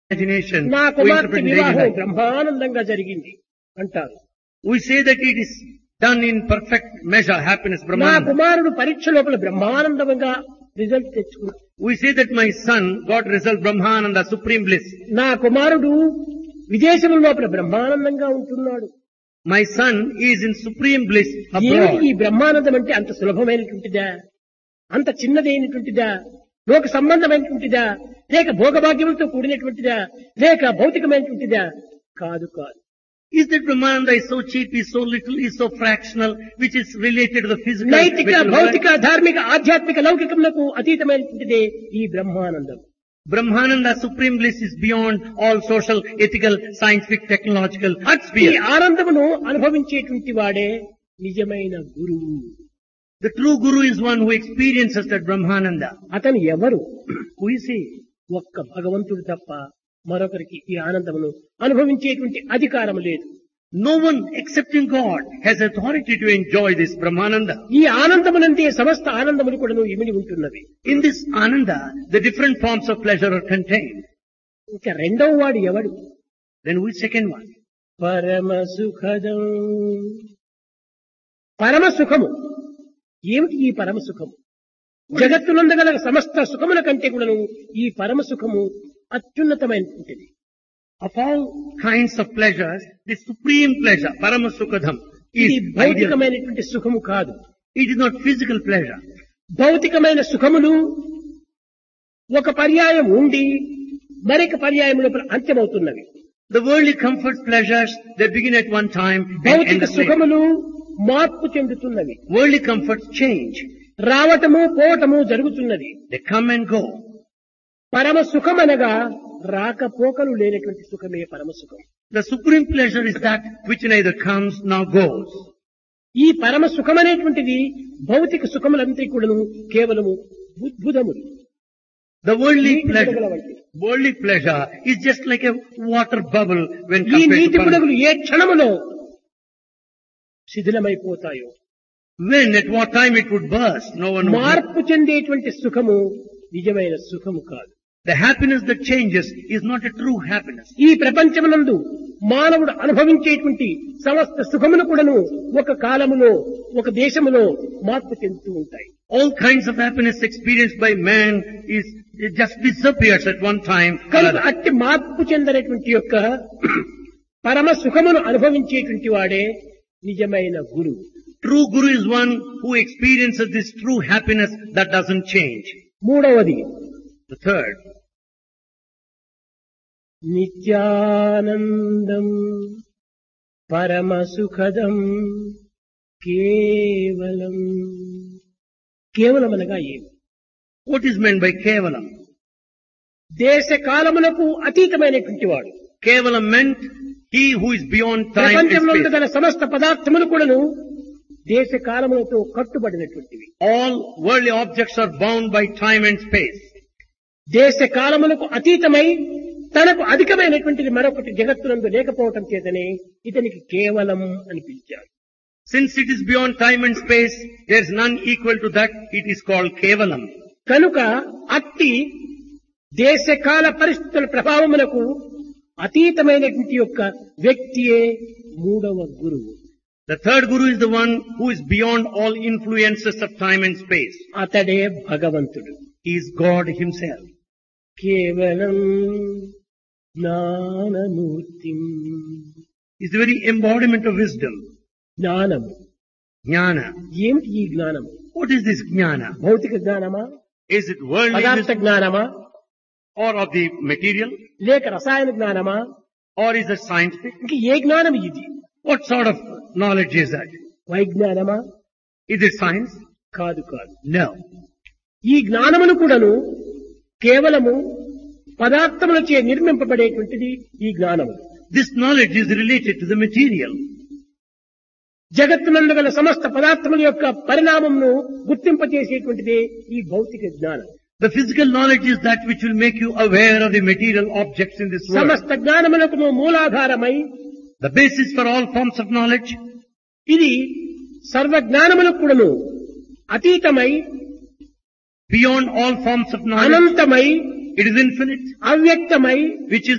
imagination నా to కుమార్తె interpret daily వివాహం life. బ్రహ్మానందంగా జరిగింది అంటారు. We say that it is done in perfect measure, happiness, నా Brahmananda. కుమారుడు పరీక్ష లోపల బ్రహ్మానందంగా రిజల్ట్ తెచ్చుకున్నాడు. We say that my son got result Brahmananda, supreme bliss. నా కుమారుడు విదేశం లోపల బ్రహ్మానందంగా ఉంటున్నాడు. My son is in supreme bliss ఏమిటి abroad. ఈ బ్రహ్మానందం అంటే అంత సులభమైనటువంటిదా, అంత చిన్నదైనటువంటిదా, లోక సంబంధమైనటువంటిదా, లేక భోగభాగ్యములతో కూడినటువంటిదా, లేక భౌతికమైనటువంటిదా? కాదు కాదు. Is that Brahmananda is so cheap, is so little, is so fractional, which is related to the physical, నైతిక, material భౌతిక, world? ధార్మిక, ఆధ్యాత్మిక, లౌకికములకు అతీతమైనటువంటిదే ఈ Brahmanandam. Brahmananda, supreme bliss is beyond all social, ethical, scientific, technological ఈ sphere. ఆనందమును అనుభవించేటువంటి వాడే నిజమైన గురువు. The true Guru is one who experiences that Brahmananda. అతను ఎవరు? Who is he? ఒక్క భగవంతుడు తప్ప మరొకరికి ఈ ఆనందమును అనుభవించేటువంటి అధికారం లేదు. No one excepting God has authority to enjoy this Brahmananda. ఈ ఆనందమునందే సమస్త ఆనందములు కూడా ఇమిడి ఉంటున్నవి. In this Ananda, the different forms of pleasure are contained. ఇంకా రెండవ వాడు ఎవడు? Then who is second one? పరమ సుఖదం. పరమ సుఖము ఏమిటి? ఈ పరమ సుఖము జగత్తునందగల సమస్త సుఖముల కంటే కూడాను ఈ పరమ సుఖము అత్యున్నతమైనటువంటిది. Of all kinds of pleasures, the supreme pleasure, Paramasukhadam, ఇది is ideal. భౌతికమైనటువంటి సుఖము కాదు. It is not physical pleasure. భౌతికమైన సుఖములు ఒక పర్యాయం ఉండి మరొక పర్యాయం లోపల అంత్యమవుతున్నవి. The worldly comforts, pleasures, they begin at one time and end భౌతిక later. సుఖములు మార్పు చెందుతున్నవి. Worldly comforts change. రావటము పోవటము జరుగుతున్నది. They come and go. పరమ సుఖమనగా రాకపోకలు లేనటువంటి సుఖమే పరమ సుఖం. The supreme pleasure is that which neither comes nor goes. ఈ పరమ సుఖమనేటువంటిది భౌతిక సుఖములంతా కూడాను కేవలము బుద్భుదములు. The worldly నీటి pleasure, బుడగల వంటి. worldly pleasure is just like a water bubble when ఈ compared నీటి to బుడగలు ఏ క్షణములో శిథిలమైపోతాయో. when, at what time it would burst, no one would know. మార్పు చెందేటువంటి సుఖము నిజమైన సుఖము కాదు. The happiness that changes is not a true happiness. ఈ ప్రపంచమునందు మానవుడు అనుభవించేటువంటి సమస్త సుఖములు కూడాను ఒక కాలములో ఒక దేశములో మార్పు చెందుతూ ఉంటాయి. All kinds of happiness experienced by man is, it just disappears at one time or కనుక other. అట్టి మార్పు చెందనటువంటి యొక్క పరమ సుఖమును అనుభవించేటువంటి వాడే నిజమైన గురువు. True Guru is one who experiences this true happiness that doesn't change. మూడవది The third, నిత్యానందం పరమ సుఖదం కేవలం. కేవలం అనగా ఏమి? what is meant by Kevalam? దేశ కాలములకు అతీతమైనటువంటి వాడు. Kevalam meant he who is beyond time and ప్రపంచంలో space. గల సమస్త పదార్థములు కూడాను దేశ కాలములతో కట్టుబడినటువంటివి. All worldly objects are bound by time and space. దేశ కాలములకు అతీతమై తనకు అధికమైనటువంటిది మరొకటి జగత్తునందు లేకపోవటం చేతనే ఇతనికి కేవలం అని పిలిచారు. Since it is beyond time and space, there is none equal to that. It is called Kevalam. కనుక అట్టి దేశకాల పరిస్థితుల ప్రభావములకు అతీతమైనటువంటి యొక్క వ్యక్తియే మూడవ గురువు. The third Guru is the one who is beyond all influences of time and space. అతడే భగవంతుడు. He is God himself. కేవలం Gnanamurthy. He is the very embodiment of wisdom. జ్ఞానము Jnana. ఏమిటి? ఈ జ్ఞానము What is this Jnana? భౌతిక జ్ఞానమా, Is it worldly పదార్థ wisdom జ్ఞానమా, or of the material, లేక రసాయన జ్ఞానమా, or is it scientific? ఇంక ఏ జ్ఞానం ఇది? What sort of knowledge is that? వైజ్ఞానమా? Is it science? కాదు కాదు. No. ఈ జ్ఞానమును కూడాను కేవలము పదార్థములచే నిర్మింపబడేటువంటిది ఈ జ్ఞానము. This knowledge is related to the material. జగత్తునందు గల సమస్త పదార్థముల యొక్క పరిణామమును గుర్తింపజేసేటువంటిదే ఈ భౌతిక జ్ఞానం. The physical knowledge is that which will make you aware of the material objects in this world. సమస్త జ్ఞానములకు మూలాధారమై The basis for all forms of knowledge. ఇది సర్వజ్ఞానములకు కూడాను అతీతమై Beyond all forms of knowledge. అనంతమై It is infinite, అవ్యక్తమై which is